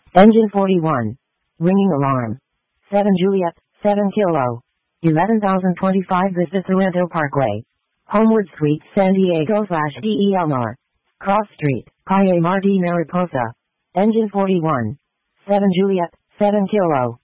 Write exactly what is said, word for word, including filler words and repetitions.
Engine forty-one. Ringing alarm. seven Juliet, seven Kilo. eleven thousand twenty-five Vista Sorrento Parkway. Homeward Suite San Diego slash D E L R. Cross Street, Calle Marti Mariposa. Engine forty-one. seven Juliet, seven Kilo.